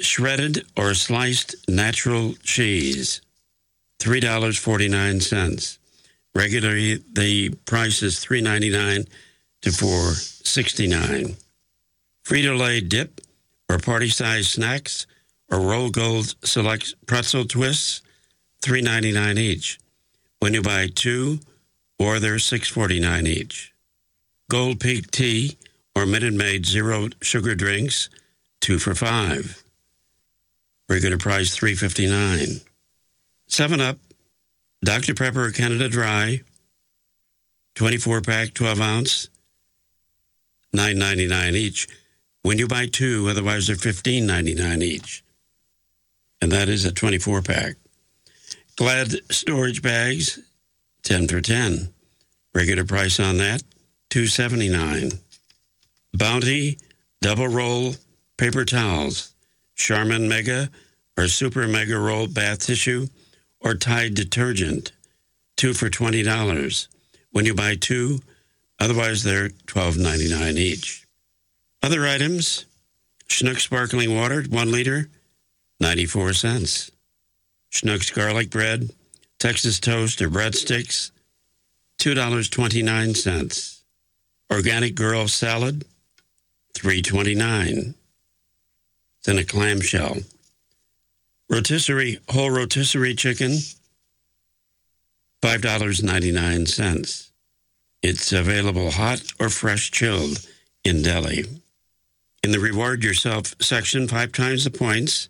shredded or sliced natural cheese, $3.49. Regularly, the price is $3.99 to $4.69. Frito-Lay dip or party-sized snacks or Roll Gold Select pretzel twists, $3.99 each. When you buy two, or they're $6.49 each. Gold Peak tea or Minute Maid zero sugar drinks, 2 for $5. Regular price $3.59. 7-Up, Dr. Pepper Canada Dry, 24-pack, 12-ounce, $9.99 each. When you buy two, otherwise they're $15.99 each. And that is a 24-pack. Glad storage bags, 10 for $10. Regular price on that, $2.79. Bounty double roll paper towels, Charmin Mega or Super Mega Roll bath tissue, or Tide detergent, 2 for $20. When you buy two, otherwise they're $12.99 each. Other items, Schnucks sparkling water, 1 liter, 94 cents. Schnucks garlic bread, Texas toast or breadsticks, $2.29. Organic Girl salad, $3.29. It's in a clamshell. Whole rotisserie chicken, $5.99. It's available hot or fresh chilled in deli. In the Reward Yourself section, 5 times the points.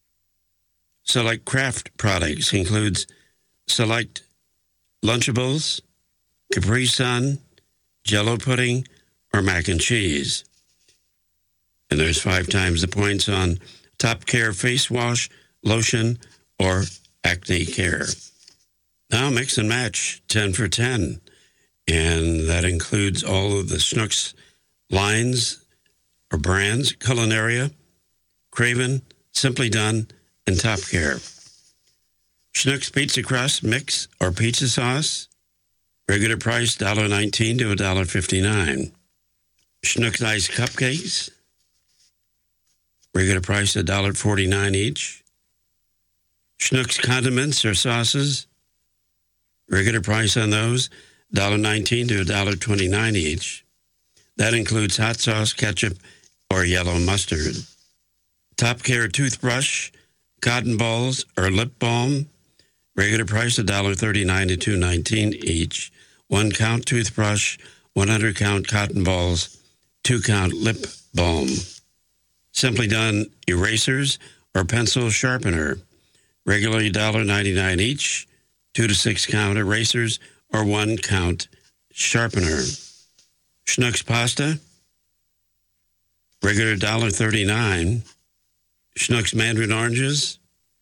Select craft products includes select Lunchables, Capri Sun, Jell-O pudding, or mac and cheese. And there's 5 times the points on Top Care face wash, lotion, or acne care. Now mix and match, 10 for $10. And that includes all of the Schnucks lines or brands, Culinaria, Craven, Simply Done, and Top Care. Schnucks pizza crust mix or pizza sauce, regular price $1.19 to $1.59. Schnucks ice cupcakes, regular price $1.49 each. Schnucks condiments or sauces, regular price on those $1.19 to $1.29 each. That includes hot sauce, ketchup, or yellow mustard. Top Care toothbrush, cotton balls, or lip balm, regular price $1.39 to $2.19 each. 1-count toothbrush, 100-count cotton balls, 2-count lip balm. Simply Done erasers or pencil sharpener, regularly $1.99 each. 2 to 6-count erasers or 1-count sharpener. Schnucks pasta, regular $1.39. Schnucks mandarin oranges,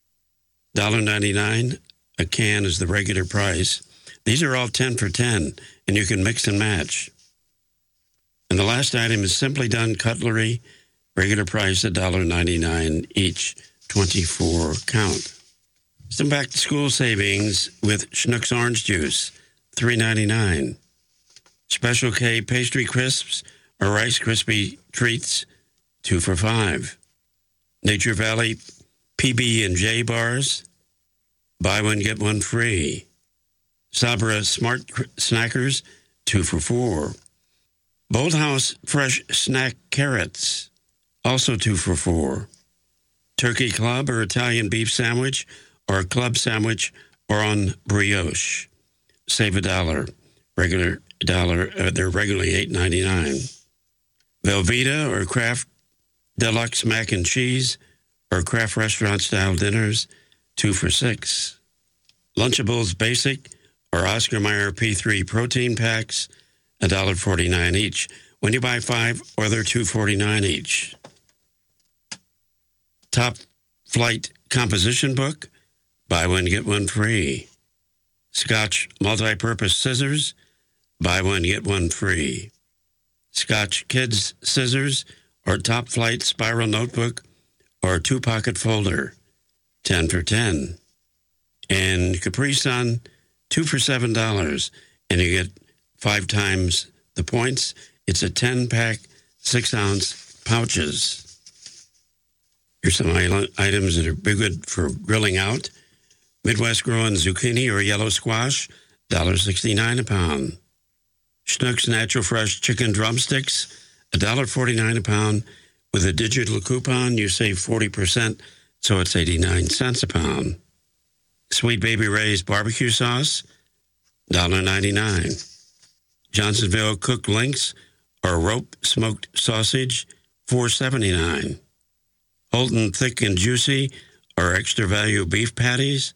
$1.99. A can is the regular price. These are all 10 for $10, and you can mix and match. And the last item is Simply Done cutlery, regular price $1.99 each, 24-count. Some back-to-school savings with Schnucks orange juice, $3.99. Special K pastry crisps or Rice Krispie treats, 2 for $5. Nature Valley PB&J bars, buy one, get one free. Sabra Smart Snackers, 2 for $4. Bold House Fresh Snack Carrots, also 2 for $4. Turkey Club or Italian beef sandwich or club sandwich or on brioche, save $1. Regular $1, they're regularly $8.99. Velveeta or Kraft Deluxe mac and cheese or Kraft restaurant style dinners, 2 for $6. Lunchables Basic or Oscar Mayer P3 protein packs, $1.49 each. When you buy 5, or they're $2.49 each. Top Flight composition book, buy one, get one free. Scotch multi-purpose scissors, buy one, get one free. Scotch Kids scissors or Top Flight spiral notebook or 2-pocket folder, 10 for $10. And Capri Sun, 2 for $7, and you get 5 times the points. It's a 10-pack, 6-ounce pouches. Here's some items that are good for grilling out. Midwest growing zucchini or yellow squash, $1.69 a pound. Schnucks Natural Fresh Chicken Drumsticks, $1.49 a pound. With a digital coupon, you save 40%, so it's 89 cents a pound. Sweet Baby Ray's barbecue sauce, $1.99. Johnsonville cooked links or rope smoked sausage, $4.79. Holton thick and juicy or extra value beef patties,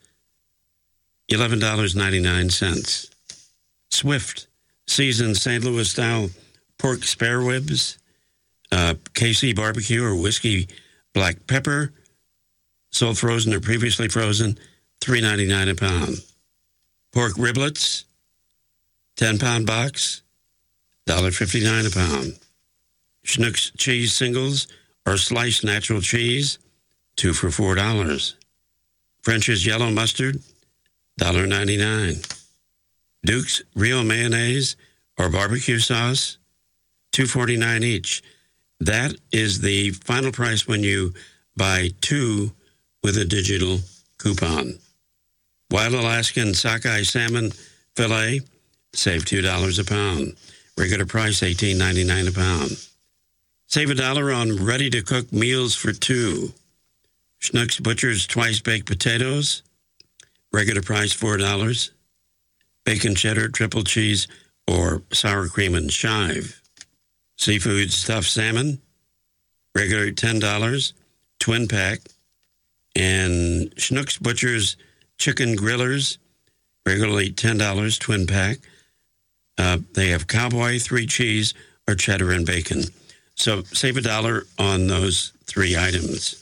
$11.99. Swift seasoned St. Louis style pork spare ribs, KC barbecue or whiskey black pepper, sold frozen or previously frozen, $3.99 a pound. Pork riblets, 10-pound box, $1.59 a pound. Schnucks cheese singles or sliced natural cheese, 2 for $4. French's yellow mustard, $1.99. Duke's real mayonnaise or barbecue sauce, $2.49 each. That is the final price when you buy 2 with a digital coupon. Wild Alaskan sockeye salmon fillet, save $2 a pound. Regular price, $18.99 a pound. Save $1 on ready-to-cook meals for 2. Schnucks Butcher's twice-baked potatoes, regular price $4. Bacon cheddar, triple cheese, or sour cream and chive. Seafood stuffed salmon, regular $10, twin pack. And Schnucks Butcher's chicken grillers, regularly $10, twin pack. They have cowboy, 3 cheese, or cheddar and bacon. So save $1 on those 3 items.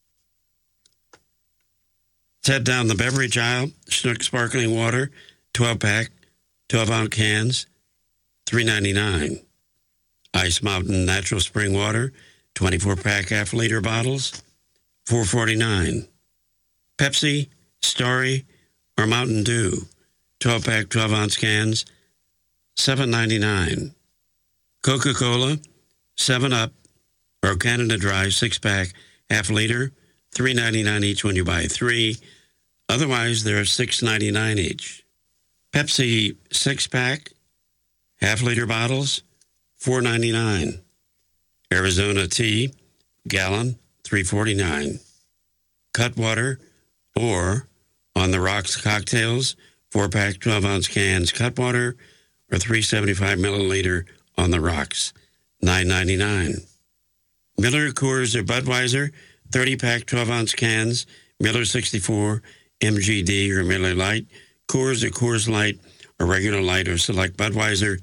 Let's head down the beverage aisle. Schnucks sparkling water, 12-pack, 12-ounce cans, $3.99. Ice Mountain natural spring water, 24-pack half-liter bottles, $4.49. Pepsi, Story, or Mountain Dew, 12-pack, 12-ounce cans, $7.99. Coca-Cola, 7-Up, or Canada Dry, 6-pack, half-liter, $3.99 each when you buy 3. Otherwise, they're $6.99 each. Pepsi 6-pack, half-liter bottles, $4.99. Arizona tea, gallon, $3.49. Cutwater or On the Rocks cocktails, 4-pack, 12-ounce cans, Cutwater, or 375 milliliter On the Rocks, $9.99. Miller, Coors, or Budweiser, 30-pack, 12-ounce cans, Miller 64, MGD, or Miller Lite, Coors or Coors Light, or regular light, or select Budweiser,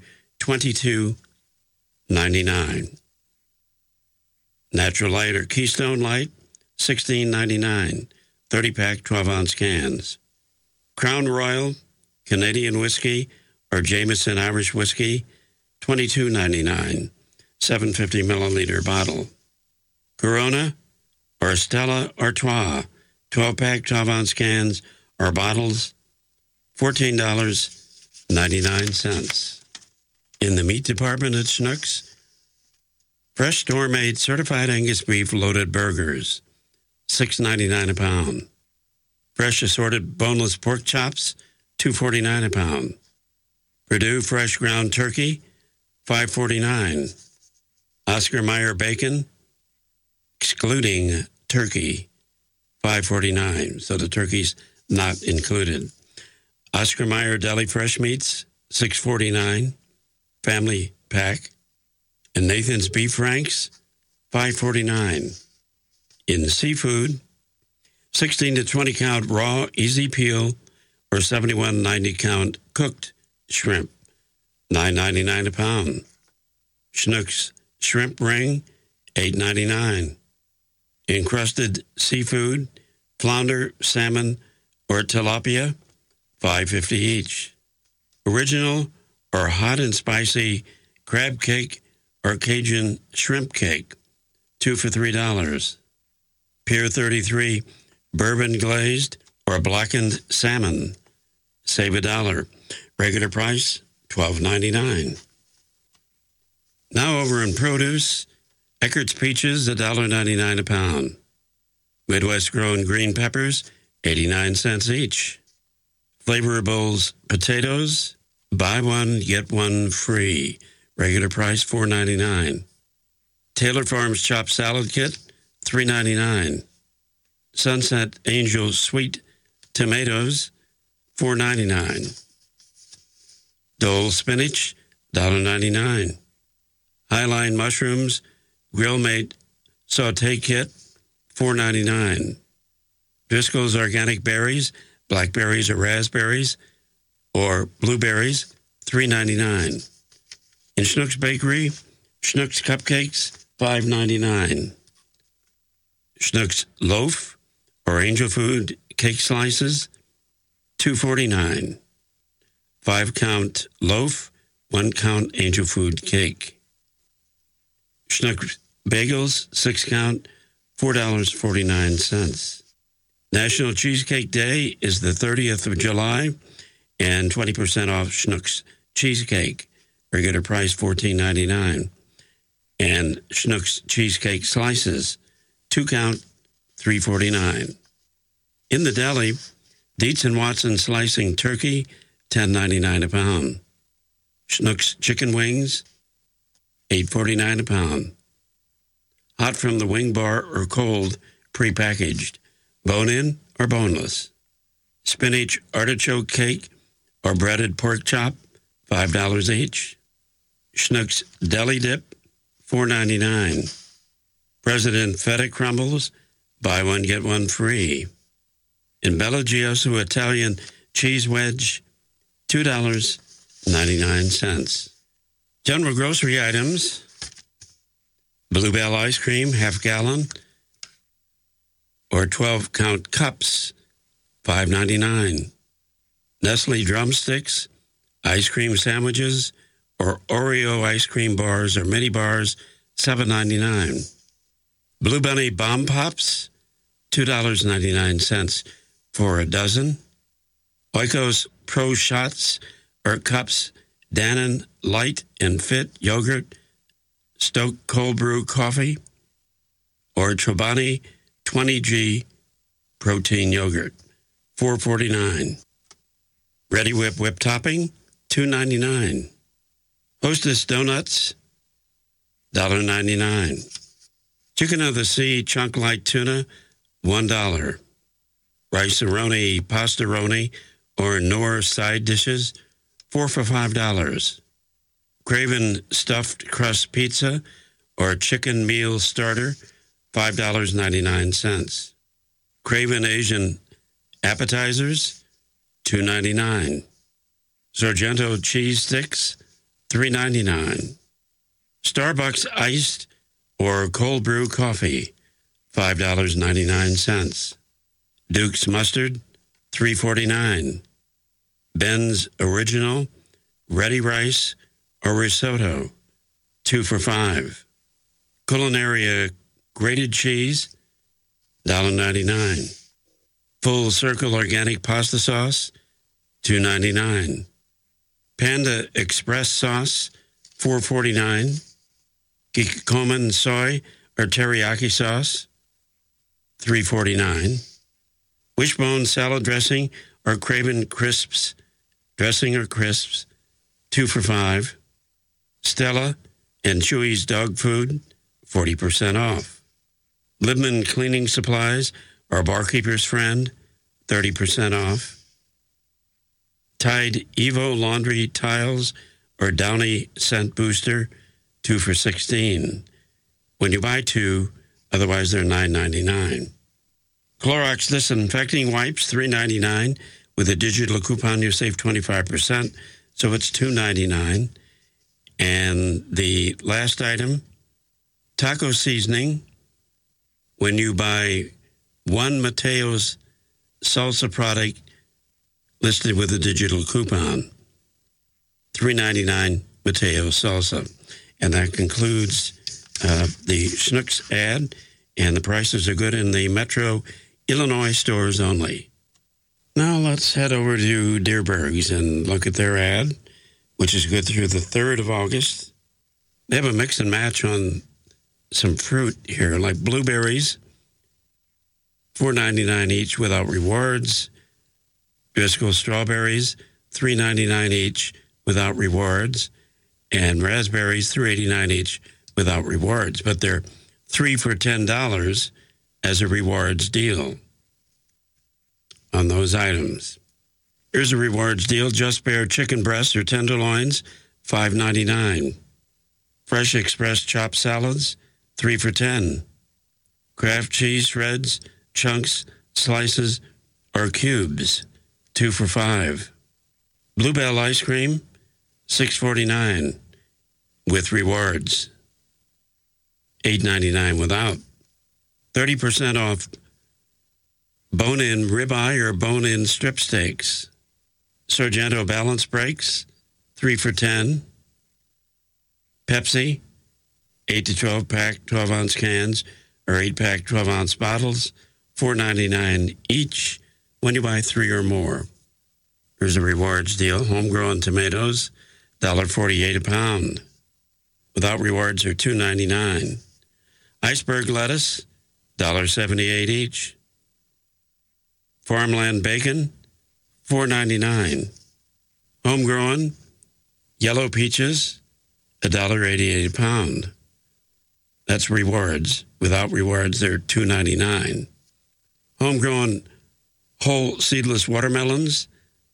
$22.99. Natural Light or Keystone Light, $16.99, 30-pack, 12-ounce cans. Crown Royal, Canadian Whiskey, or Jameson Irish Whiskey, $22.99, 750 milliliter bottle. Corona or Stella Artois, 12-pack, 12-ounce cans or bottles, $14.99. In the meat department at Schnucks, fresh store-made certified Angus beef loaded burgers, $6.99 a pound. Fresh assorted boneless pork chops, $2.49 a pound. Perdue fresh ground turkey, $5.49. Oscar Mayer bacon, excluding turkey, $5.49. So the turkey's not included. Oscar Mayer deli fresh meats, $6.49, family pack. And Nathan's beef franks, $5.49. In seafood, 16 to 20 count raw, easy peel, or 71 90 count cooked shrimp, $9.99 a pound. Schnucks shrimp ring, $8.99. Encrusted seafood, flounder, salmon, or tilapia, $5.50 each. Original or hot and spicy crab cake or Cajun shrimp cake, 2 for $3. Pier 33 bourbon glazed or blackened salmon, save $1. Regular price, $12.99. Now over in produce, Eckert's peaches, $1.99 a pound. Midwest-grown green peppers, 89 cents each. Flavorables potatoes, buy one, get one free. Regular price, $4.99. Taylor Farms chopped salad kit, $3.99. Sunset Angel sweet tomatoes, $4.99. Dole spinach, $1.99. Highline mushrooms, Grill Mate saute kit, $4.99. Driscoll's organic berries, blackberries or raspberries, or blueberries, $3.99. In Schnucks Bakery, Schnucks cupcakes, $5.99. Schnucks loaf or angel food cake slices, $2.49. 5-count loaf, 1-count angel food cake. Schnucks bagels, 6-count, $4.49. National Cheesecake Day is the 30th of July, and 20% off Schnucks Cheesecake. Regular price, $14.99. And Schnucks Cheesecake Slices, 2-count, $3.49. In the deli, Dietz & Watson Slicing Turkey, $10.99 a pound. Schnucks Chicken Wings, $8.49 a pound. Hot from the wing bar or cold, prepackaged, bone-in or boneless. Spinach artichoke cake or breaded pork chop, $5 each. Schnucks Deli Dip, $4.99. President Feta Crumbles, buy one, get one free. And Bella Giosu Italian Cheese Wedge, $2.99. General grocery items, Bluebell ice cream, half-gallon, or 12-count cups, $5.99. Nestle drumsticks, ice cream sandwiches, or Oreo ice cream bars or mini bars, $7.99. Blue Bunny Bomb Pops, $2.99 for a dozen. Oikos Pro Shots or Cups, Dannon Light and Fit Yogurt, Stoke Cold Brew Coffee, or Chobani 20G Protein Yogurt, $4.49. Ready Whip topping, $2.99. Hostess Donuts, $1.99. Chicken of the Sea Chunk Light Tuna, $1. Rice-A-Roni, Pasta-Roni, or Knorr side dishes, 4 for $5. Craven Stuffed Crust Pizza or Chicken Meal Starter, $5.99. Craven Asian Appetizers, $2.99. Sargento Cheese Sticks, $3.99. Starbucks Iced or Cold Brew Coffee, $5.99. Duke's Mustard, $3.49. Ben's Original Ready Rice or Risotto, 2 for $5. Culinaria Grated Cheese, $1.99. Full Circle Organic Pasta Sauce, $2.99. Panda Express Sauce, $4.49. Kikkoman Soy or Teriyaki Sauce, $3.49. Wishbone Salad Dressing or Craven Crisps Dressing or Crisps, 2 for $5. Stella and Chewy's Dog Food, 40% off. Libman Cleaning Supplies or Barkeeper's Friend, 30% off. Tide Evo Laundry Tiles or Downy Scent Booster, 2 for $16. When you buy 2, otherwise they're $9.99. Clorox Disinfecting Wipes, $3.99. With a digital coupon, you save 25%, so it's $2.99. And the last item, taco seasoning. When you buy one Mateo's salsa product listed with a digital coupon, $3.99 Mateo salsa. And that concludes the Schnucks ad, and the prices are good in the Metro Illinois stores only. Now let's head over to Dierberg's and look at their ad, which is good through the 3rd of August. They have a mix and match on some fruit here, like blueberries, $4.99 each without rewards. Driscoll strawberries, $3.99 each without rewards. And raspberries, $3.89 each without rewards. But they're 3 for $10 as a rewards deal on those items. Here's a rewards deal. Just Bare chicken breasts or tenderloins, $5.99. Fresh Express chopped salads, 3 for $10. Kraft cheese shreds, chunks, slices, or cubes, 2 for $5. Bluebell ice cream, $6.49 with rewards, $8.99 without. 30% off bone-in ribeye or bone-in strip steaks. Sargento balance breaks, 3 for $10. Pepsi, 8 to 12 pack 12-ounce cans or 8-pack 12-ounce bottles, $4.99 each when you buy 3 or more. Here's a rewards deal. Homegrown tomatoes, $1.48 a pound. Without rewards are $2.99. Iceberg lettuce, $1.78 each. Farmland bacon, $4.99. Homegrown yellow peaches, $1.88 a pound. That's rewards. Without rewards, they're $2.99. Homegrown whole seedless watermelons,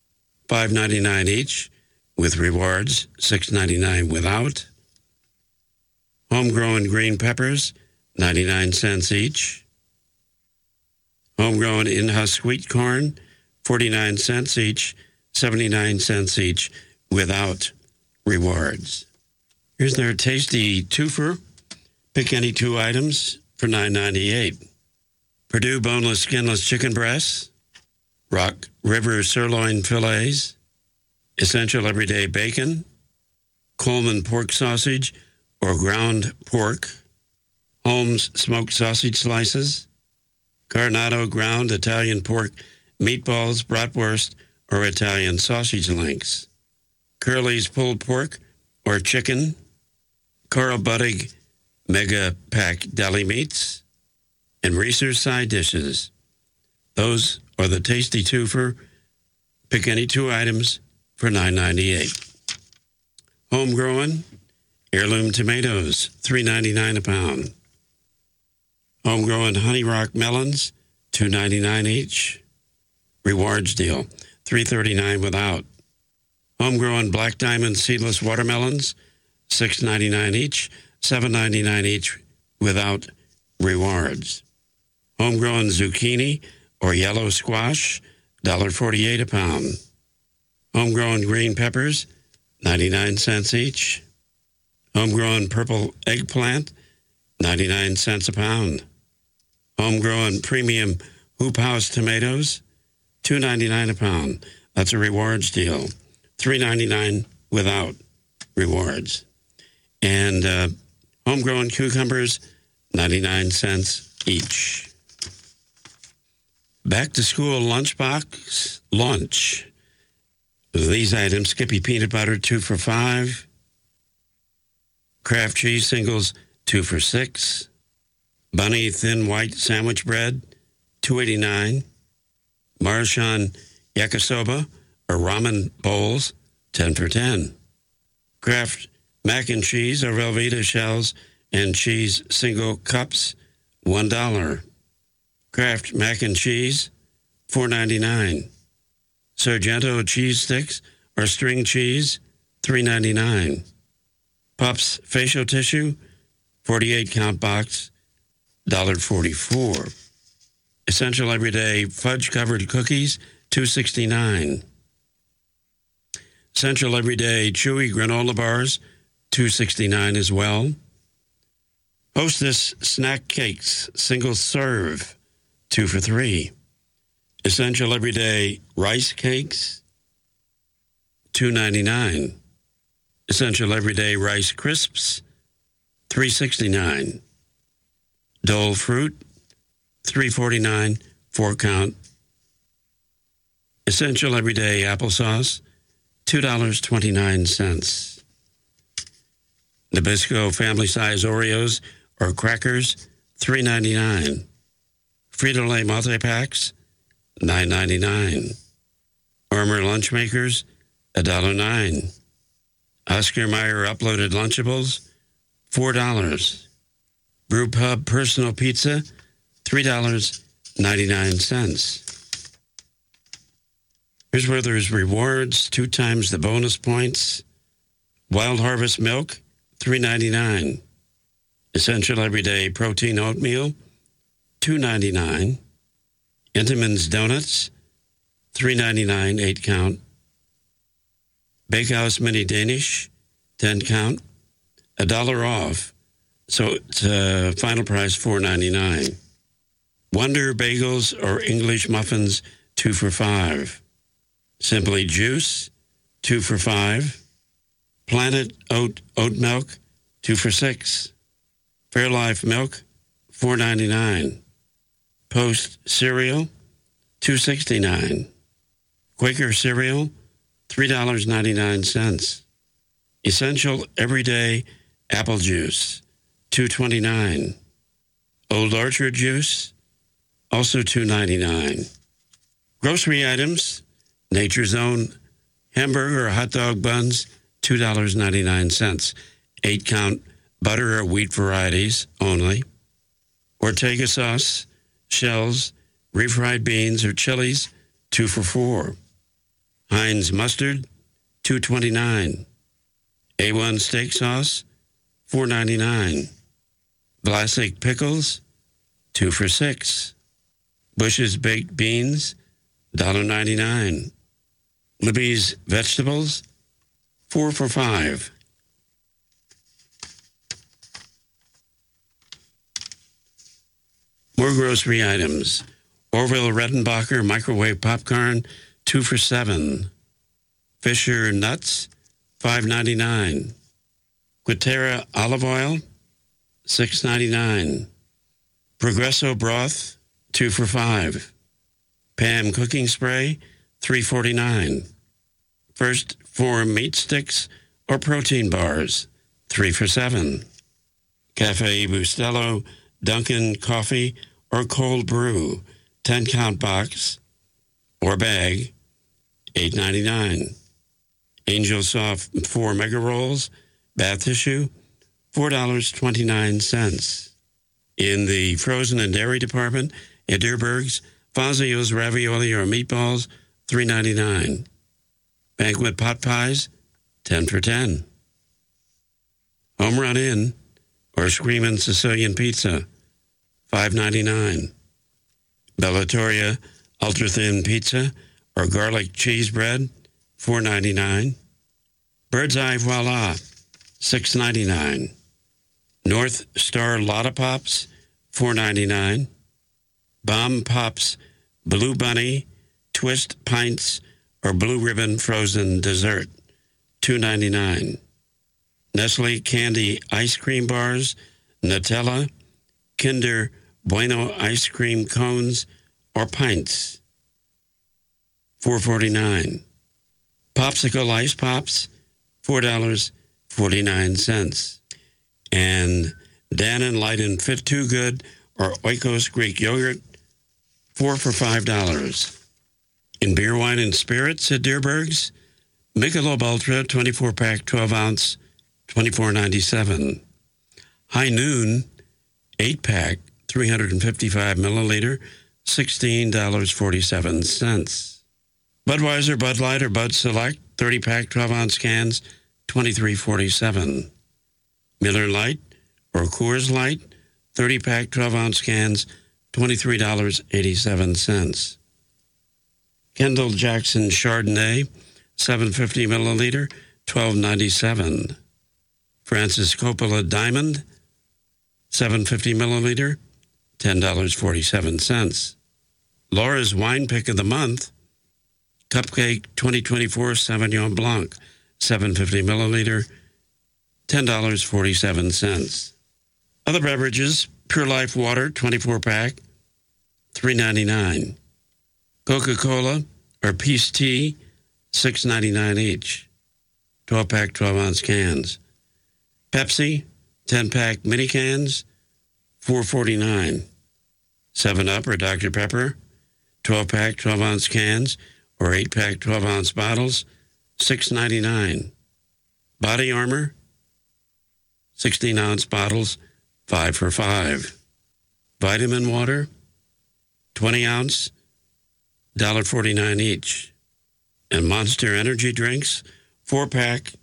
$5.99 each. With rewards, $6.99 without. Homegrown green peppers, 99 cents each. Homegrown in-husk sweet corn, 49 cents each, 79 cents each without rewards. Here's their tasty twofer. Pick any 2 items for $9.98. Perdue boneless, skinless chicken breasts, Rock River sirloin fillets, Essential Everyday bacon, Coleman pork sausage or ground pork, Holmes smoked sausage slices, Carnado ground Italian pork meatballs, bratwurst, or Italian sausage links, Curly's pulled pork or chicken, Carl Buddig mega pack deli meats, and Reese's side dishes. Those are the tasty twofer. Pick any 2 items for $9.98. Homegrown heirloom tomatoes, $3.99 a pound. Homegrown Honey Rock melons, $2.99 each. Rewards deal, $3.39 without. Homegrown Black Diamond seedless watermelons, $6.99 each, $7.99 each without rewards. Homegrown zucchini or yellow squash, $1.48 a pound. Homegrown green peppers, 99 cents each. Homegrown purple eggplant, 99 cents a pound. Homegrown premium Hoop House tomatoes, $2.99 a pound. That's a rewards deal. $3.99 without rewards. And homegrown cucumbers, 99 cents each. Back to school lunchbox lunch. These items: Skippy peanut butter, 2 for $5. Kraft cheese singles, 2 for $6. Bunny thin white sandwich bread, $2.89. Marchand yakisoba or ramen bowls, 10 for $10. Kraft mac and cheese or Velveeta shells and cheese single cups, $1. Kraft mac and cheese, $4.99. Sargento cheese sticks or string cheese, $3.99. Pups facial tissue, 48-count box, $1.44. Essential Everyday fudge-covered cookies, $2.69. Essential Everyday chewy granola bars, $2.69 as well. Hostess snack cakes, single serve, 2 for $3. Essential Everyday rice cakes, $2.99. Essential Everyday rice crisps, $3.69. Dole fruit, $3.49, 4-count. Essential Everyday applesauce, $2.29. Nabisco family size Oreos or crackers, $3.99. Frito-Lay multi-packs, $9.99. Armour lunch makers, $1.09. Oscar Mayer uploaded Lunchables, $4. Brew Pub personal pizza, $3.99. Here's where there's rewards, 2 times the bonus points. Wild Harvest milk, $3.99. Essential Everyday Protein Oatmeal, $2.99. Entenmann's Donuts, $3.99, 8 count. Bakehouse Mini Danish, 10 count, $1 off. So it's final price $4.99. Wonder Bagels or English Muffins, 2 for $5. Simply Juice, 2 for $5. Planet Oat Milk, 2 for $6. Fairlife Milk, $4.99. Post Cereal, $2.69. Quaker Cereal, $3.99. Essential Everyday Apple Juice, $2.29. Old Orchard Juice, also $2.99. Grocery items, Nature's Own hamburger or hot dog buns, $2.99. 8 count butter or wheat varieties only. Ortega sauce, shells, refried beans or chilies, 2 for $4. Heinz mustard, $2.29. A1 steak sauce, $4.99. Vlasic pickles, 2 for $6. Bush's baked beans, $1.99. Libby's vegetables, 4 for $5. More grocery items. Orville Redenbacher microwave popcorn, 2 for $7. Fisher nuts, $5.99. Quatera olive oil, $6.99. Progresso broth, 2 for $5. Pam cooking spray, $3.49. First Form meat sticks or protein bars, 3 for $7. Cafe Bustelo Dunkin' coffee or cold brew, 10 count box or bag, $8.99. Angel Soft 4 mega rolls, bath tissue, $4.29. In the frozen and dairy department at Dierberg's, Fazio's ravioli or meatballs, $3.99. Banquet pot pies, 10 for $10. Home Run Inn or Screamin' Sicilian Pizza, $5.99. Bellatoria Ultra Thin Pizza or Garlic Cheese Bread, $4.99. Bird's Eye Voila, $6.99. North Star Lotta Pops, $4.99. Bomb Pops Blue Bunny Twist Pints or Blue Ribbon Frozen Dessert, $2.99. Nestle Candy Ice Cream Bars, Nutella, Kinder Bueno Ice Cream Cones or Pints, $4.49. Popsicle Ice Pops, $4.49. And Dannon Light and Fit Too Good or Oikos Greek Yogurt, 4 for $5. In beer, wine, and spirits at Dierberg's, Michelob Ultra 24-pack 12-ounce, $24.97. High Noon 8-pack 355 milliliter, $16.47. Budweiser, Bud Light, or Bud Select 30-pack 12-ounce cans, $23.47. Miller Lite or Coors Light 30-pack 12-ounce cans, $23.87. Kendall Jackson Chardonnay, 750 milliliter, $12.97. Francis Coppola Diamond, 750 milliliter, $10.47. Laura's Wine Pick of the Month, Cupcake 2024 Sauvignon Blanc, 750 milliliter, $10.47. Other beverages, Pure Life Water, 24-pack, $3.99. Coca-Cola or Peace Tea, $6.99 each. 12-pack, 12-ounce cans. Pepsi, 10-pack mini cans, $4.49. 7-Up or Dr. Pepper, 12-pack, 12-ounce cans, or 8-pack, 12-ounce bottles, $6.99. Body Armor, 16-ounce bottles, 5 for $5. Vitamin water, 20-ounce, $1.49 each. And Monster Energy drinks, 4-pack,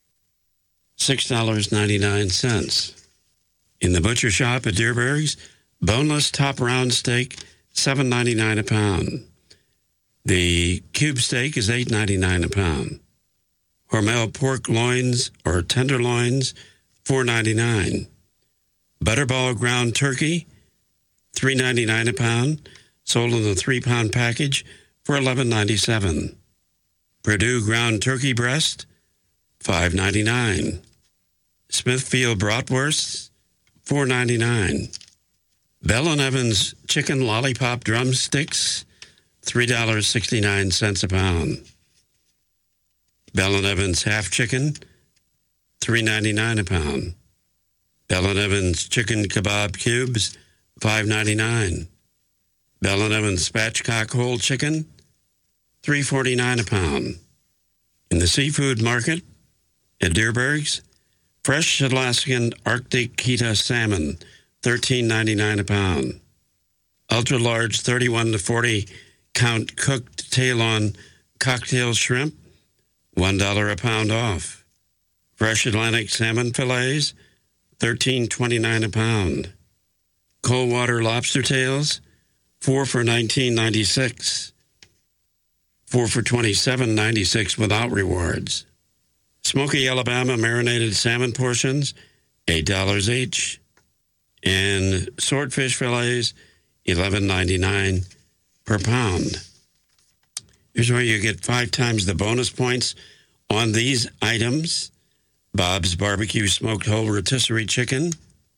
$6.99. In the butcher shop at Dierberg's, boneless top round steak, $7.99 a pound. The cube steak is $8.99 a pound. Hormel pork loins or tenderloins, $4.99. Butterball ground turkey, $3.99 a pound, sold in the 3-pound package for $11.97. Perdue ground turkey breast, $5.99. Smithfield bratwursts, $4.99. Bell & Evans chicken lollipop drumsticks, $3.69 a pound. Bell & Evans half chicken, $3.99 a pound. Bell & Evans chicken kebab cubes, $5.99. Bell & Evans spatchcock whole chicken, $3.49 a pound. In the seafood market at Dierberg's, fresh Alaskan Arctic Keta salmon, $13.99 a pound. Ultra-large 31 to 40 count cooked tail-on cocktail shrimp, $1 a pound off. Fresh Atlantic salmon fillets, $13.29 a pound. Cold water lobster tails, 4 for $19.96. 4 for $27.96 without rewards. Smoky Alabama marinated salmon portions, $8 each. And swordfish fillets, $11.99 per pound. Here's where you get 5 times the bonus points on these items. Bob's Barbecue Smoked Whole Rotisserie Chicken,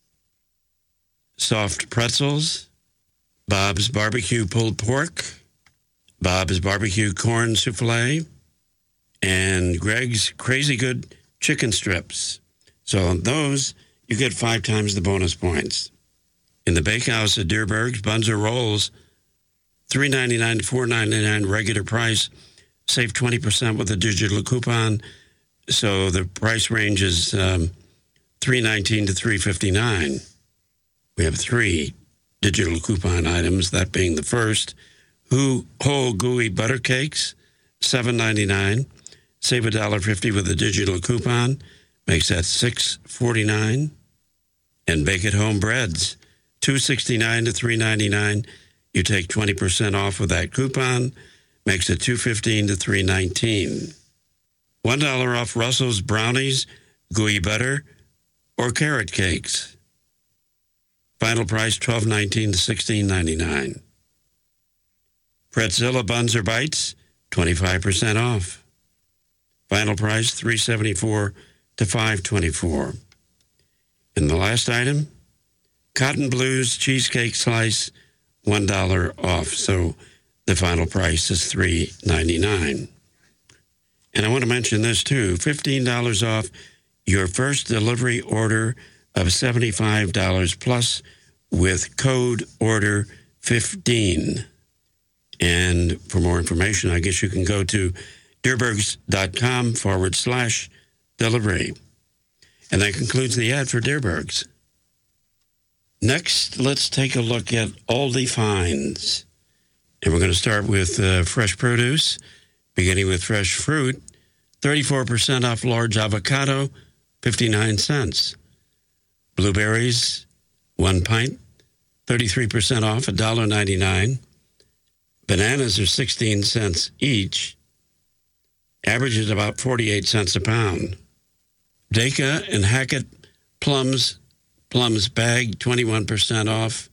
Soft Pretzels, Bob's Barbecue Pulled Pork, Bob's Barbecue Corn Souffle, and Greg's Crazy Good Chicken Strips. So on those, you get 5 times the bonus points. In the bakehouse at Dierberg's, buns or rolls, $3.99 to $4.99 regular price. Save 20% with a digital coupon. So the price range is $3.19 to $3.59. We have 3 digital coupon items, that being the first. Whole gooey butter cakes, $7.99. Save $1.50 with a digital coupon. Makes that $6.49. And Bake at Home breads, $2.69 to $3.99. You take 20% off with that coupon. Makes it $2.15 to $3.19. $1 off Russell's brownies, gooey butter, or carrot cakes. Final price $12.19 to $16.99. Pretzilla buns or bites, 25% off. Final price $3.74 to $5.24. And the last item, Cotton Blues cheesecake slice, $1 off. So the final price is $3.99. And I want to mention this too, $15 off your first delivery order of $75 plus with code order 15. And for more information, I guess you can go to dierbergs.com/delivery. And that concludes the ad for Dierbergs. Next, let's take a look at Aldi Finds. And we're going to start with fresh produce, beginning with fresh fruit, 34% off large avocado, 59 cents. Blueberries, 1 pint, 33% off, $1.99. Bananas are 16 cents each. Average is about 48 cents a pound. Deka and Hackett plums bag, 21% off,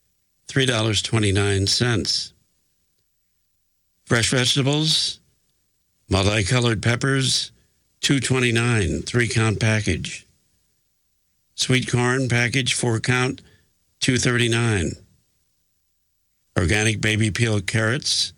$3.29. Fresh vegetables, multicolored peppers, $2.29, 3-count package. Sweet corn package, 4-count, $2.39. Organic baby peel carrots,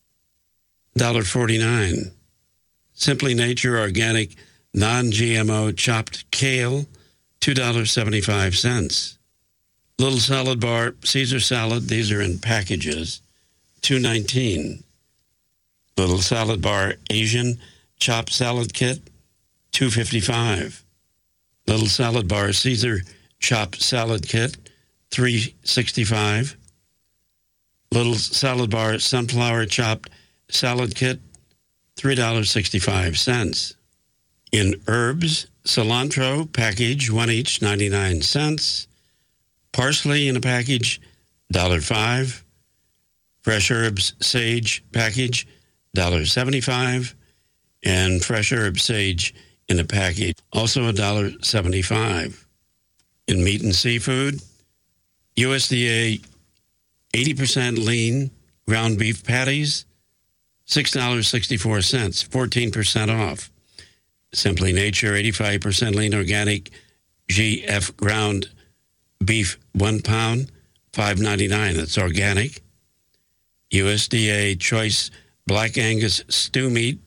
$1.49. Simply Nature organic non-GMO chopped kale, $2.75. Little salad bar, Caesar salad, these are in packages, $2.19. Little salad bar, Asian chopped salad kit, $2.55. Little salad bar, Caesar chopped salad kit, $3.65. Little salad bar, sunflower chopped salad kit, $3.65. In herbs, cilantro package, one each, 99 cents. Parsley in a package, $1.05. Fresh herbs sage package, $1.75. And fresh herb sage in a package, also $1.75. In meat and seafood, USDA 80% lean ground beef patties, $6.64, 14% off. Simply Nature 85% lean organic GF ground beef, 1 pound, $5.99. That's organic. USDA choice black Angus stew meat,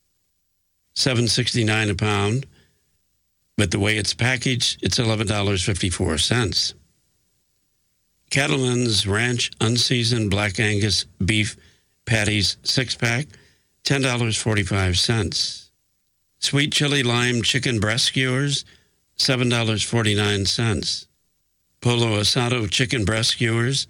$7.69 a pound. But the way it's packaged, it's $11.54. Cattleman's Ranch unseasoned black Angus beef patties, 6-pack, $10.45. Sweet chili lime chicken breast skewers, $7.49. Polo Asado chicken breast skewers,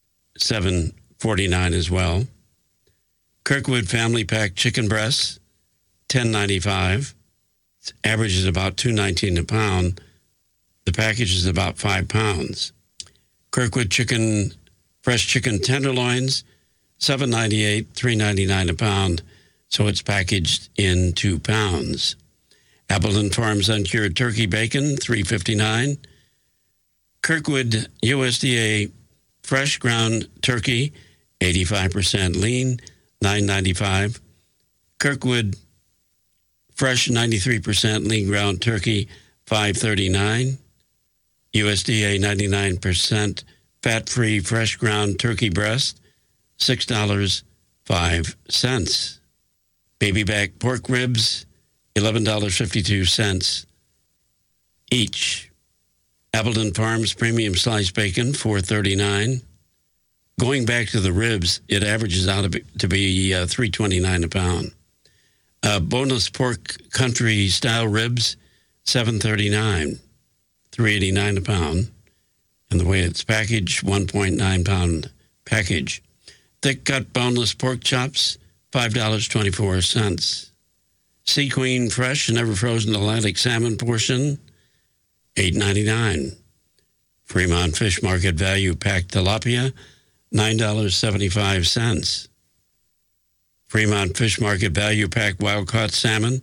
$7.49 as well. Kirkwood family pack chicken breasts, $10.95. Average is about $2.19 a pound. The package is about 5 pounds. Kirkwood chicken, fresh chicken tenderloins, $7.98, $3.99 a pound. So it's packaged in 2 pounds. Appleton Farms uncured turkey bacon, $3.59. Kirkwood USDA fresh ground turkey, 85% lean, $9.95. Kirkwood fresh 93% lean ground turkey, $5.39. USDA 99% fat-free fresh ground turkey breast, $6.05. Baby back pork ribs, $11.52 each. Appleton Farms premium sliced bacon, $4.39. Going back to the ribs, it averages out to be $3.29 a pound. Boneless pork country style ribs, $7.39, $3.89 a pound. And the way it's packaged, 1.9 pound package. Thick cut boneless pork chops, $5.24. Sea Queen fresh, never frozen Atlantic salmon portion, $8.99. Fremont Fish Market value packed tilapia, $9.75. Fremont Fish Market value pack wild caught salmon,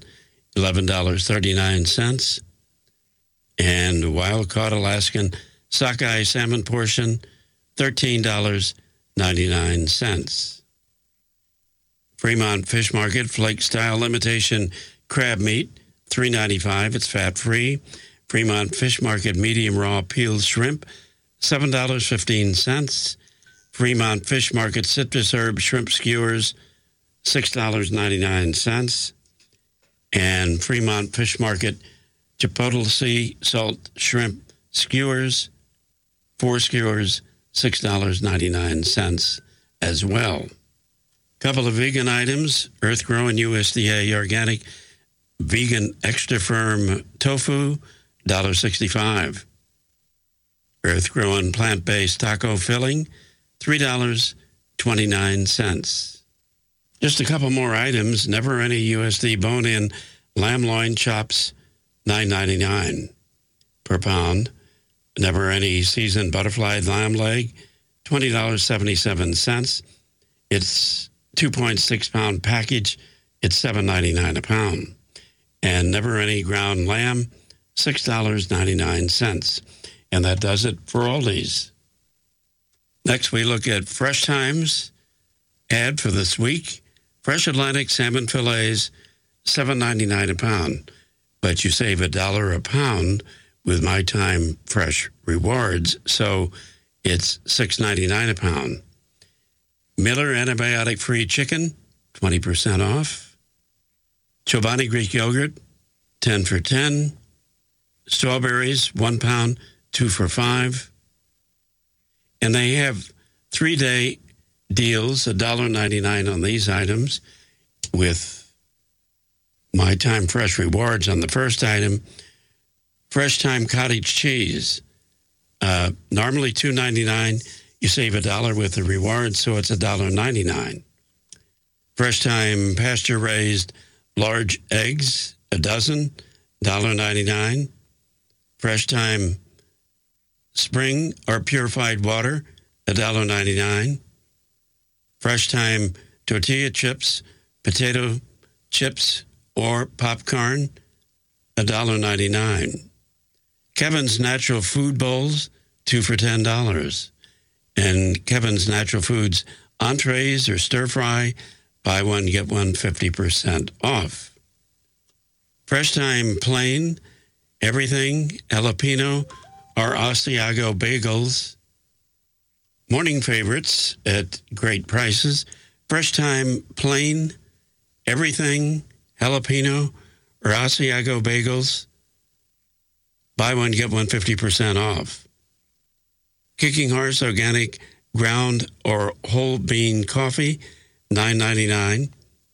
$11.39. And wild caught Alaskan sockeye salmon portion, $13.99. Fremont Fish Market flake style imitation crab meat, $3.95. It's fat free. Fremont Fish Market medium raw peeled shrimp, $7.15. Fremont Fish Market citrus herb shrimp skewers, $6.99. And Fremont Fish Market Chipotle sea salt shrimp skewers, 4 skewers, $6.99 as well. Couple of vegan items, Earth Grown USDA organic vegan extra firm tofu, $1.65. Earth Grown plant-based taco filling, $3.29. Just a couple more items. Never Any USD bone-in lamb loin chops, $9.99 per pound. Never Any seasoned butterfly lamb leg, $20.77. It's 2.6 pound package. It's $7.99 a pound. And Never Any ground lamb, $6.99. And that does it for Aldi's. Next, we look at Fresh Times ad for this week. Fresh Atlantic salmon fillets, $7.99 a pound. But you save $1 a pound with My Time Fresh Rewards, so it's $6.99 a pound. Miller antibiotic-free chicken, 20% off. Chobani Greek yogurt, 10 for 10. Strawberries, 1 pound, 2 for 5. And they have 3-day deals, $1.99 on these items, with My Time Fresh Rewards on the first item. Fresh Time Cottage Cheese, normally $2.99. You save $1 with the rewards, so it's $1.99. Fresh Time Pasture Raised Large Eggs, a dozen, $1.99. Fresh Time Spring or Purified Water, $1.99. Fresh Time Tortilla Chips, Potato Chips, or Popcorn, $1.99. Kevin's Natural Food Bowls, 2 for $10. And Kevin's Natural Foods entrees or stir fry, buy one, get one 50% off. Fresh Time Plain, Everything, Jalapeno, or Asiago Bagels. Morning favorites at great prices. Fresh Time Plain, Everything, Jalapeno, or Asiago Bagels. Buy one, get one 50% off. Kicking Horse Organic Ground or Whole Bean Coffee, $9.99.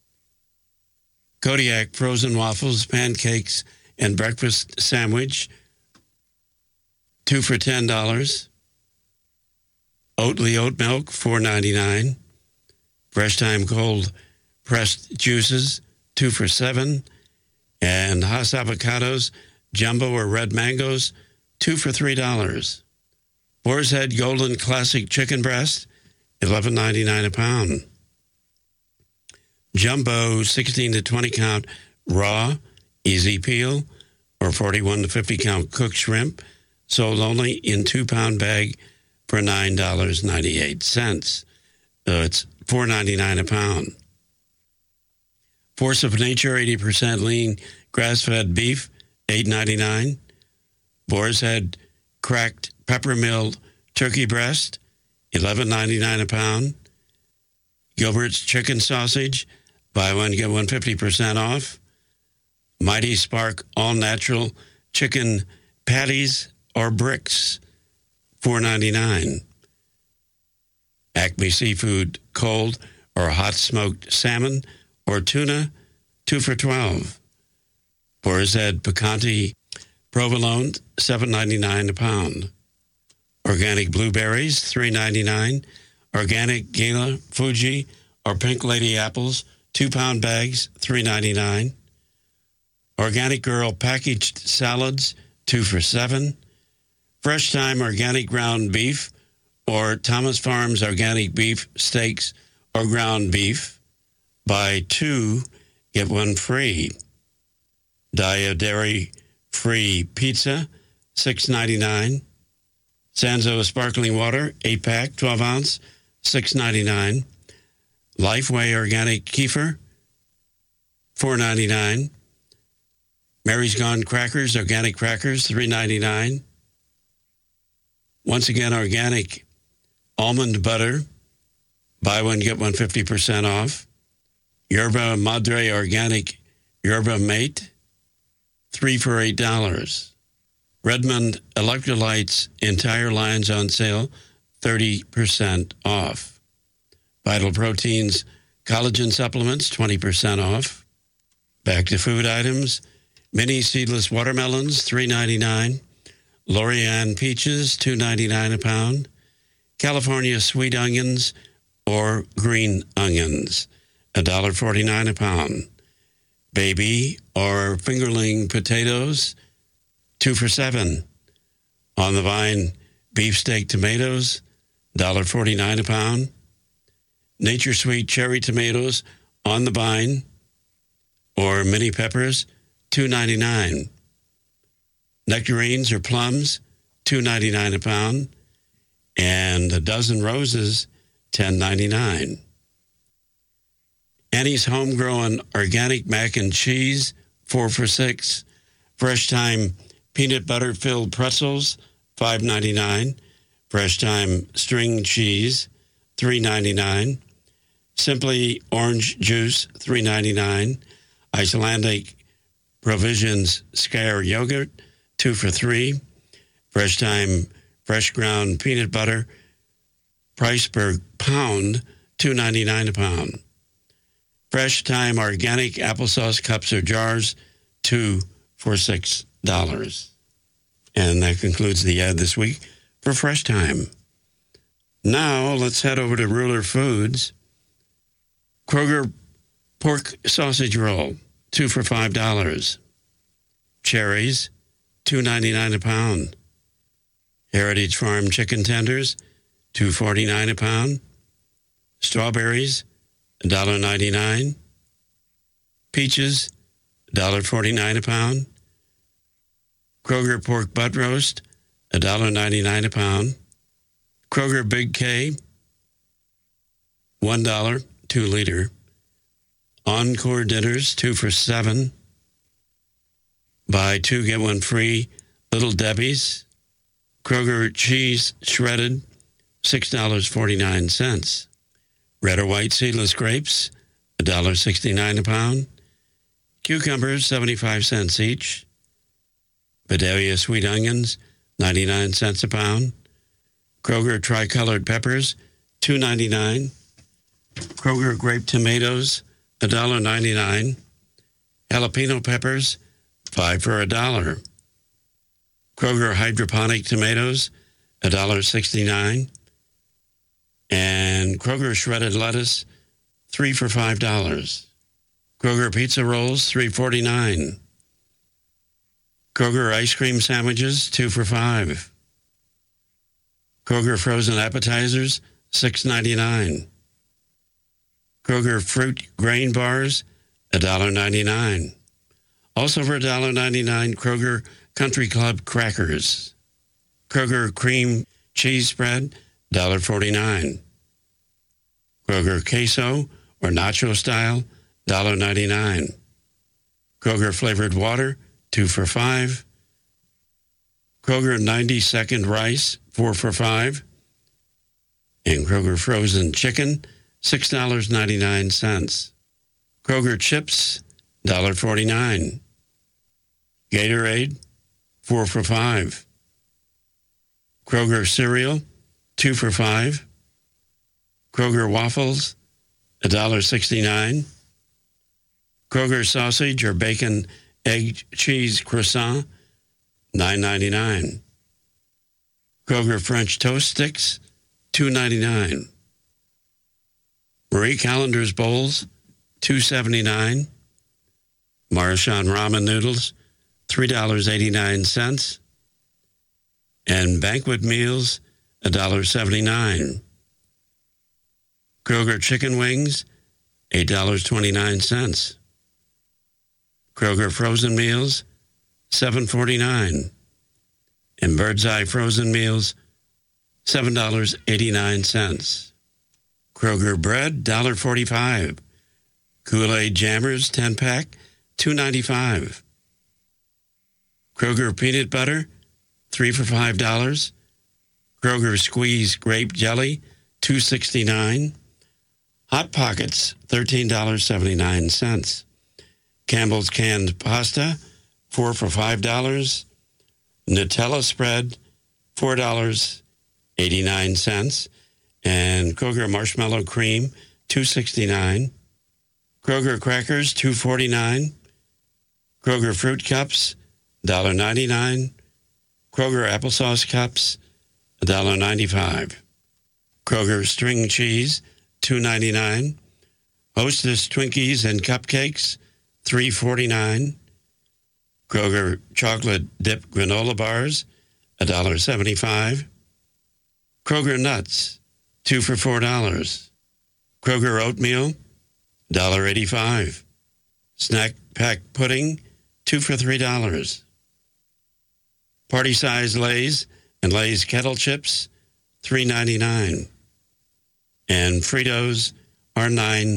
Kodiak Frozen Waffles, Pancakes, and Breakfast Sandwich, 2 for $10. Oatly Oat Milk, $4.99. Fresh Time Cold Pressed Juices, 2 for $7. And Hass Avocados, Jumbo or Red Mangoes, 2 for $3. Boar's Head Golden Classic Chicken Breast, $11.99 a pound. Jumbo 16 to 20 count raw, easy peel, or 41 to 50 count cooked shrimp, sold only in 2-pound bag for $9.98. So it's $4.99 a pound. Force of Nature 80% lean grass-fed beef, $8.99. Boar's Head cracked pepper-milled turkey breast, $11.99 a pound. Gilbert's chicken sausage, buy one, get one 50% off. Mighty Spark all-natural chicken patties or bricks, $4.99. Acme Seafood cold or hot smoked salmon or tuna, 2 for $12. Boar's Head Picante provolone, $7.99 a pound. Organic blueberries, $3.99. Organic Gala, Fuji, or Pink Lady apples, 2-pound bags, $3.99. Organic Girl packaged salads, 2 for $7. Fresh Time organic ground beef, or Thomas Farms organic beef steaks or ground beef, buy 2, get 1 free. Daiya dairy-free pizza, $6.99. Sanzo sparkling water, 8-pack, 12 ounce, $6.99. Lifeway organic kefir, $4.99. Mary's Gone crackers, organic crackers, $3.99. Once again, organic almond butter, buy one, get one 50% off. Yerba Madre organic yerba mate, 3 for $8. Redmond Electrolytes entire lines on sale, 30% off. Vital Proteins collagen supplements, 20% off. Back to food items. Mini seedless watermelons, $3.99. Lorian peaches, $2.99 a pound. California sweet onions or green onions, $1.49 a pound. Baby or fingerling potatoes, 2 for $7. On the Vine beefsteak tomatoes, $1.49 a pound. Nature Sweet cherry tomatoes on the vine or mini peppers, $2.99. Nectarines or plums, $2.99 a pound. And a dozen roses, $10.99. Annie's homegrown organic mac and cheese, 4 for $6. Fresh Time peanut butter filled pretzels, $5.99. Fresh Time string cheese, $3.99. Simply orange juice, $3.99. Icelandic Provisions Scare yogurt, 2 for $3. Fresh Time fresh ground peanut butter Price per pound, $2.99 a pound. Fresh Thyme organic applesauce cups or jars, 2 for $6. And that concludes the ad this week for Fresh Thyme. Now let's head over to Ruler Foods. Kroger pork sausage roll, 2 for $5. Cherries, $2.99 a pound. Heritage Farm chicken tenders, $2.49 a pound. Strawberries, $1.99. Peaches, $1.49 a pound. Kroger pork butt roast, $1.99 a pound. Kroger Big K, $1, 2 liter. Encore dinners, 2 for $7. Buy 2, get 1 free. Little Debbie's. Kroger cheese shredded, $6.49. Red or white seedless grapes, $1.69 a pound. Cucumbers, 75 cents each. Vidalia sweet onions, 99 cents a pound. Kroger tricolored peppers, $2.99. Kroger grape tomatoes, $1.99. Jalapeno peppers, 5 for $1. Kroger hydroponic tomatoes, $1.69. And Kroger shredded lettuce, 3 for $5. Kroger pizza rolls, $3.49. Kroger ice cream sandwiches, 2 for $5. Kroger frozen appetizers, $6.99. Kroger fruit grain bars, $1.99. Also for $1.99, Kroger Country Club crackers. Kroger cream cheese spread, $1.49. Kroger queso or nacho style, $1.99. Kroger flavored water, 2 for $5. Kroger 90-second rice, 4 for $5. And Kroger frozen chicken, $6.99. Kroger chips, $1.49. Gatorade, 4 for $5. Kroger cereal, 2 for $5. Kroger waffles, $1.69. Kroger sausage or bacon, egg, cheese croissant, $9.99. Kroger French toast sticks, $2.99. Marie Callender's bowls, $2.79. Marchand ramen noodles, $3.89. And banquet meals, $1.79. Kroger chicken wings, $8.29. Kroger frozen meals, $7.49. And Bird's Eye frozen meals, $7.89. Kroger bread, $1.45. Kool-Aid Jammers, 10-pack, $2.95. Kroger peanut butter, 3 for $5. Kroger squeeze grape jelly, $2.69. Hot Pockets, $13.79. Campbell's canned pasta, 4 for $5. Nutella spread, $4.89. And Kroger marshmallow cream, $2.69. Kroger crackers, $2.49. Kroger fruit cups, $1.99. Kroger applesauce cups, $1.95. Kroger string cheese, $2.99. Hostess Twinkies and cupcakes, $3.49. Kroger chocolate dip granola bars, $1.75. Kroger nuts, 2 for $4. Kroger oatmeal, $1.85. Snack pack pudding, 2 for $3. Party size Lay's and Lay's kettle chips, $3.99. And Fritos are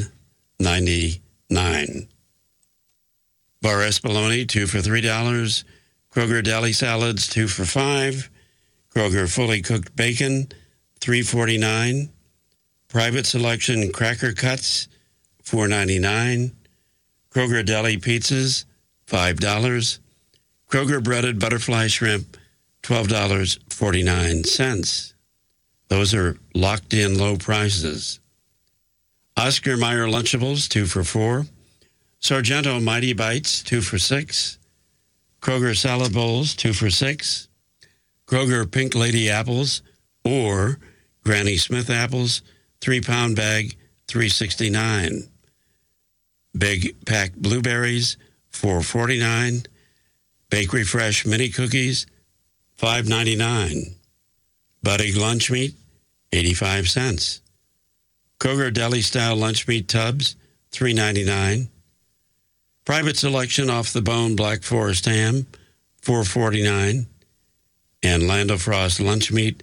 $9.99. Bar Espoloni, 2 for $3. Kroger deli salads, 2 for $5. Kroger fully cooked bacon, $3.49. Private selection cracker cuts, $4.99. Kroger deli pizzas, $5. Kroger breaded butterfly shrimp, $12.49. Those are locked-in low prices. Oscar Mayer Lunchables, 2 for $4. Sargento Mighty Bites, 2 for $6. Kroger Salad Bowls, 2 for $6. Kroger Pink Lady Apples or Granny Smith Apples, 3-pound bag, $3.69. Big Pack Blueberries, $4.49. Bakery Fresh Mini Cookies, $5.99. Buddig Lunch Meat, 85 cents. Kroger Deli Style Lunch Meat Tubs, $3.99. Private Selection Off the Bone Black Forest Ham, $4.49. And Land O'Frost Lunch Meat,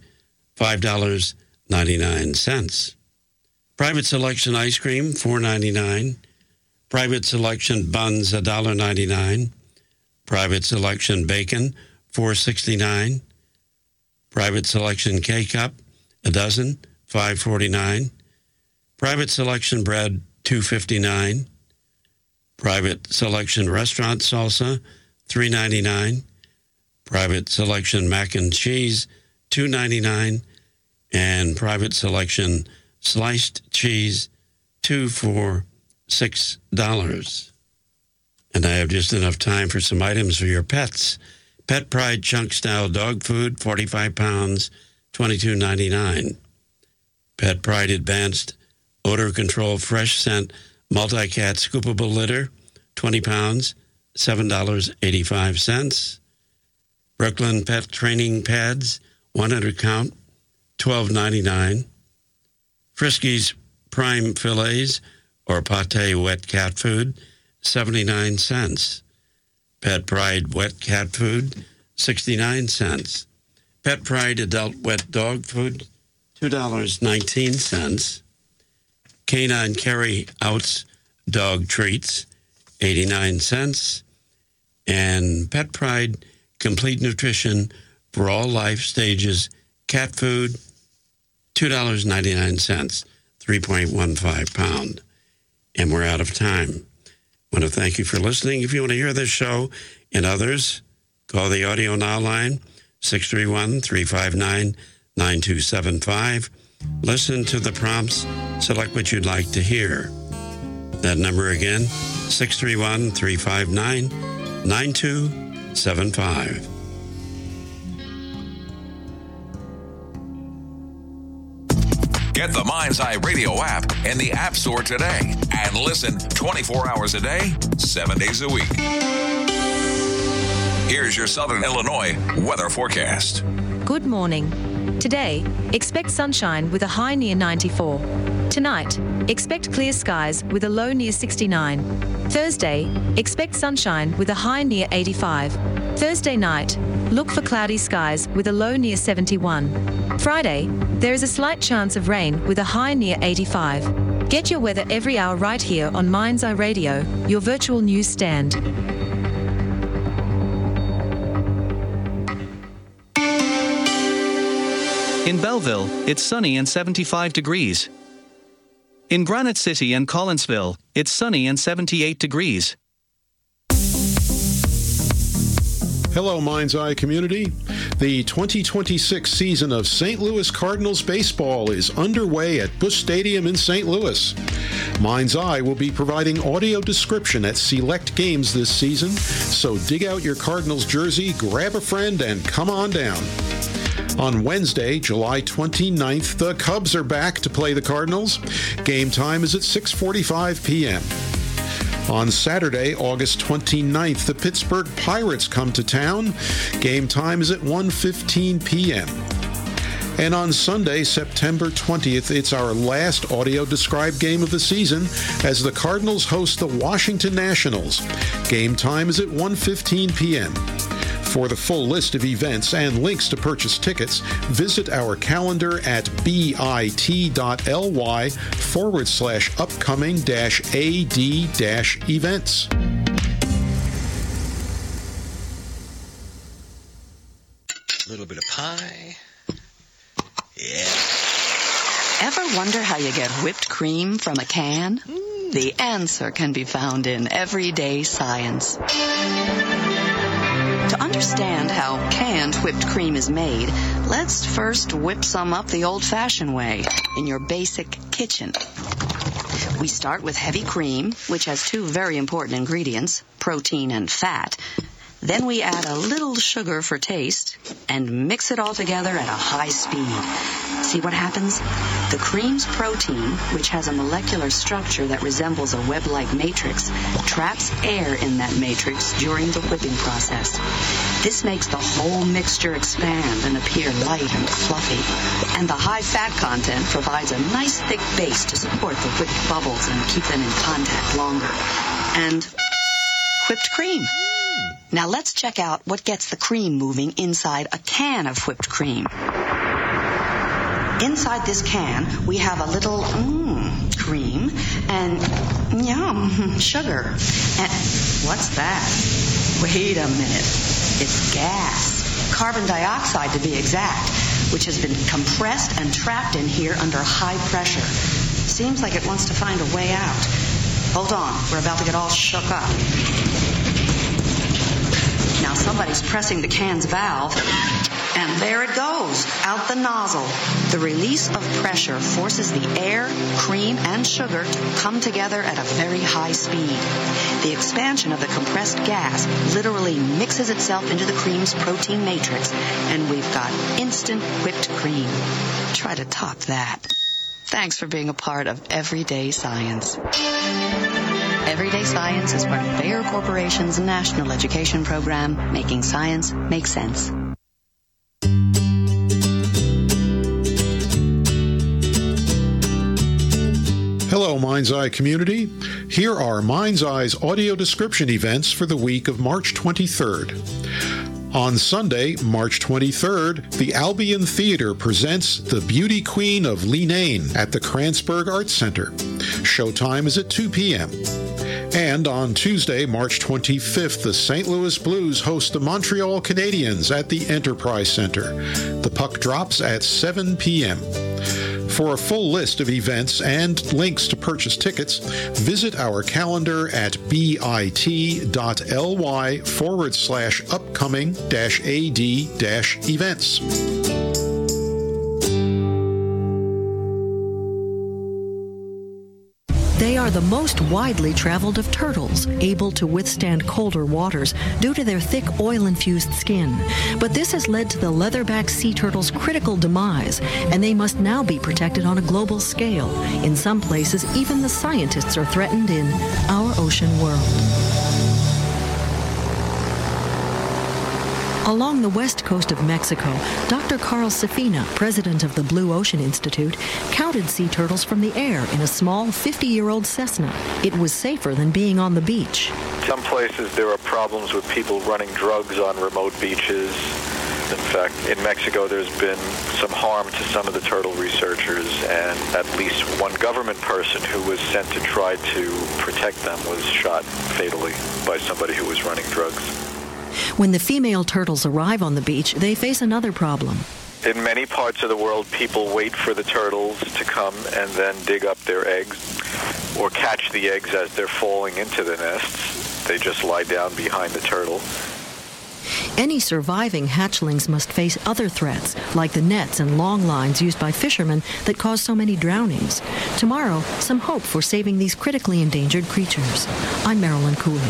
$5.99. Private Selection Ice Cream, $4.99. Private Selection Buns, $1.99. Private Selection Bacon, $4.69. Private Selection K-Cup, a dozen, $5.49. Private Selection Bread, $2.59. Private Selection Restaurant Salsa, $3.99. Private Selection Mac and Cheese, $2.99. And Private Selection Sliced Cheese, 2 for $6. And I have just enough time for some items for your pets. Pet Pride Chunk Style Dog Food, 45 pounds, $22.99. Pet Pride Advanced Odor Control Fresh Scent Multi-Cat Scoopable Litter, 20 pounds, $7.85. Brooklyn Pet Training Pads, 100 count, $12.99. Friskies Prime Fillets or Pate Wet Cat Food, 79 cents. Pet Pride Wet Cat Food, 69 cents. Pet Pride Adult Wet Dog Food, $2.19. Canine Carry Outs Dog Treats, 89 cents. And Pet Pride Complete Nutrition for All Life Stages Cat Food, $2.99, 3.15 pound. And we're out of time. I want to thank you for listening. If you want to hear this show and others, call the Audio Now line, 631-359-9275. Listen to the prompts. Select what you'd like to hear. That number again, 631-359-9275. Get the Mind's Eye Radio app in the App Store today and listen 24 hours a day, 7 days a week. Here's your Southern Illinois weather forecast. Good morning. Today, expect sunshine with a high near 94. Tonight, expect clear skies with a low near 69. Thursday, expect sunshine with a high near 85. Thursday night, look for cloudy skies with a low near 71. Friday, there is a slight chance of rain with a high near 85. Get your weather every hour right here on Mind's Eye Radio, your virtual news stand. In Belleville, it's sunny and 75 degrees. In Granite City and Collinsville, it's sunny and 78 degrees. Hello, Mind's Eye community. The 2026 season of St. Louis Cardinals baseball is underway at Busch Stadium in St. Louis. Mind's Eye will be providing audio description at select games this season, so dig out your Cardinals jersey, grab a friend, and come on down. On Wednesday, July 29th, the Cubs are back to play the Cardinals. Game time is at 6:45 p.m. On Saturday, August 29th, the Pittsburgh Pirates come to town. Game time is at 1:15 p.m. And on Sunday, September 20th, it's our last audio-described game of the season as the Cardinals host the Washington Nationals. Game time is at 1:15 p.m. For the full list of events and links to purchase tickets, visit our calendar at bit.ly/upcoming-ad-events. A little bit of pie. Yeah. Ever wonder how you get whipped cream from a can? The answer can be found in everyday science. To understand how canned whipped cream is made, let's first whip some up the old-fashioned way, in your basic kitchen. We start with heavy cream, which has two very important ingredients, protein and fat. Then we add a little sugar for taste and mix it all together at a high speed. See what happens? The cream's protein, which has a molecular structure that resembles a web-like matrix, traps air in that matrix during the whipping process. This makes the whole mixture expand and appear light and fluffy. And the high fat content provides a nice thick base to support the whipped bubbles and keep them in contact longer. And whipped cream. Now let's check out what gets the cream moving inside a can of whipped cream. Inside this can, we have a little cream and sugar. And what's that? Wait a minute. It's gas. Carbon dioxide to be exact, which has been compressed and trapped in here under high pressure. Seems like it wants to find a way out. Hold on, we're about to get all shook up. Now somebody's pressing the can's valve, and there it goes, out the nozzle. The release of pressure forces the air, cream, and sugar to come together at a very high speed. The expansion of the compressed gas literally mixes itself into the cream's protein matrix, and we've got instant whipped cream. Try to top that. Thanks for being a part of Everyday Science. Everyday Science is part of Bayer Corporation's national education program, making science make sense. Hello, Mind's Eye community. Here are Mind's Eye's audio description events for the week of March 23rd. On Sunday, March 23rd, the Albion Theater presents The Beauty Queen of Leenane at the Kranzberg Arts Center. Showtime is at 2 p.m. And on Tuesday, March 25th, the St. Louis Blues host the Montreal Canadiens at the Enterprise Center. The puck drops at 7 p.m. For a full list of events and links to purchase tickets, visit our calendar at bit.ly/upcoming-ad-events. They are the most widely traveled of turtles, able to withstand colder waters due to their thick oil-infused skin. But this has led to the leatherback sea turtle's critical demise, and they must now be protected on a global scale. In some places, even the scientists are threatened in our ocean world. Along the west coast of Mexico, Dr. Carl Safina, president of the Blue Ocean Institute, counted sea turtles from the air in a small 50-year-old Cessna. It was safer than being on the beach. Some places there are problems with people running drugs on remote beaches. In fact, in Mexico there's been some harm to some of the turtle researchers, and at least one government person who was sent to try to protect them was shot fatally by somebody who was running drugs. When the female turtles arrive on the beach, they face another problem. In many parts of the world, people wait for the turtles to come and then dig up their eggs or catch the eggs as they're falling into the nests. They just lie down behind the turtle. Any surviving hatchlings must face other threats, like the nets and long lines used by fishermen that cause so many drownings. Tomorrow, some hope for saving these critically endangered creatures. I'm Marilyn Cooley.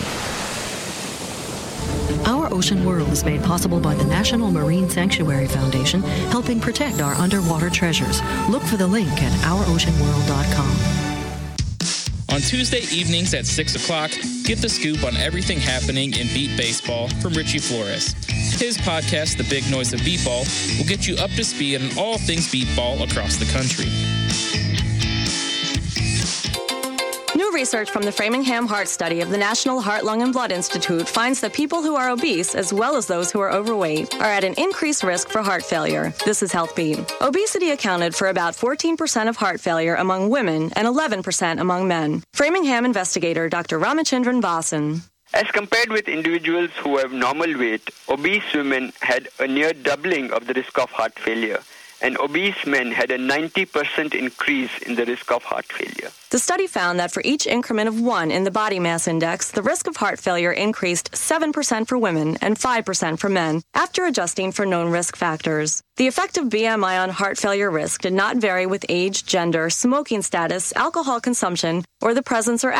Our Ocean World is made possible by the National Marine Sanctuary Foundation, helping protect our underwater treasures. Look for the link at ouroceanworld.com. On Tuesday evenings at 6 o'clock, get the scoop on everything happening in beat baseball from Richie Flores. His podcast, The Big Noise of Beatball, will get you up to speed on all things beatball across the country. New research from the Framingham Heart Study of the National Heart, Lung, and Blood Institute finds that people who are obese, as well as those who are overweight, are at an increased risk for heart failure. This is HealthBeat. Obesity accounted for about 14% of heart failure among women and 11% among men. Framingham investigator Dr. Ramachandran Vasan. As compared with individuals who have normal weight, obese women had a near doubling of the risk of heart failure. and obese men had a 90% increase in the risk of heart failure. The study found that for each increment of 1 in the body mass index, the risk of heart failure increased 7% for women and 5% for men after adjusting for known risk factors. The effect of BMI on heart failure risk did not vary with age, gender, smoking status, alcohol consumption, or the presence or